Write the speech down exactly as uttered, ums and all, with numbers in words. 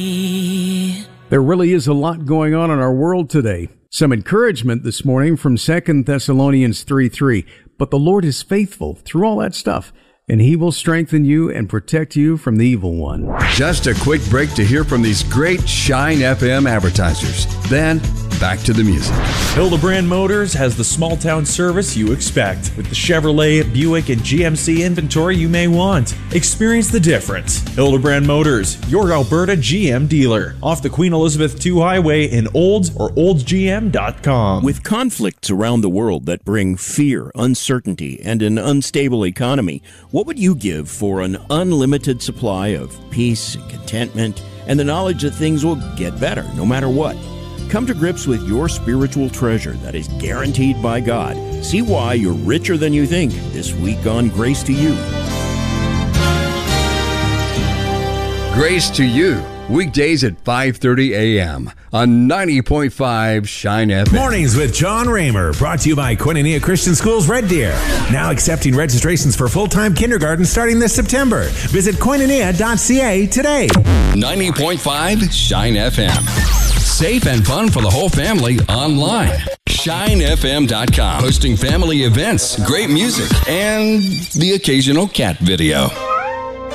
There really is a lot going on in our world today. Some encouragement this morning from Second Thessalonians three three. But the Lord is faithful through all that stuff, and He will strengthen you and protect you from the evil one. Just a quick break to hear from these great Shine F M advertisers. Then, back to the music. Hildebrand Motors has the small town service you expect with the Chevrolet, Buick, and G M C inventory you may want. Experience the difference. Hildebrand Motors, your Alberta G M dealer. Off the Queen Elizabeth two Highway in Olds or olds g m dot com. With conflicts around the world that bring fear, uncertainty, and an unstable economy, what would you give for an unlimited supply of peace and contentment and the knowledge that things will get better no matter what? Come to grips with your spiritual treasure that is guaranteed by God. See why you're richer than you think this week on Grace to You. Grace to You, weekdays at five thirty a.m. on ninety point five Shine F M. Mornings with John Raymer, brought to you by Koinonia Christian Schools Red Deer. Now accepting registrations for full-time kindergarten starting this September. Visit koinonia dot c a today. ninety point five Shine F M. Safe and fun for the whole family online. shine f m dot com. Hosting family events, great music, and the occasional cat video.